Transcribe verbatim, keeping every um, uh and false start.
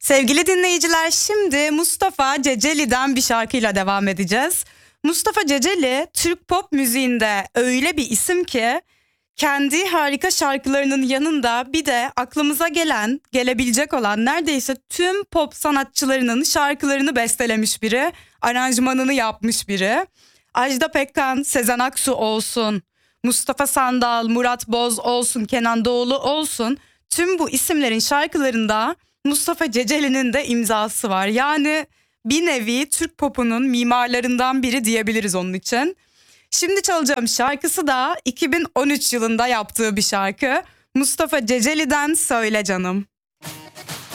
Sevgili dinleyiciler, şimdi Mustafa Ceceli'den bir şarkıyla devam edeceğiz. Mustafa Ceceli, Türk pop müziğinde öyle bir isim ki kendi harika şarkılarının yanında bir de aklımıza gelen, gelebilecek olan neredeyse tüm pop sanatçılarının şarkılarını bestelemiş biri, aranjmanını yapmış biri. Ajda Pekkan, Sezen Aksu olsun, Mustafa Sandal, Murat Boz olsun, Kenan Doğulu olsun, tüm bu isimlerin şarkılarında Mustafa Ceceli'nin de imzası var. Yani bir nevi Türk popunun mimarlarından biri diyebiliriz onun için. Şimdi çalacağım şarkısı da iki bin on üç yılında yaptığı bir şarkı. Mustafa Ceceli'den Söyle Canım.